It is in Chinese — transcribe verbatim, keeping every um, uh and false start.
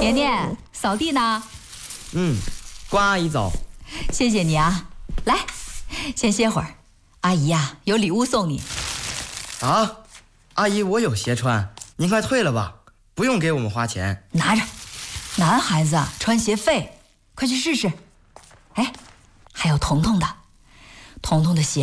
年年，扫地呢？ 嗯，关阿姨走。 谢谢你啊，来，先歇会儿。阿姨呀、啊，有礼物送你。 啊，阿姨，我有鞋穿，您快退了吧，不用给我们花钱。 拿着，男孩子穿鞋费，快去试试。哎，还有彤彤的，彤彤的鞋。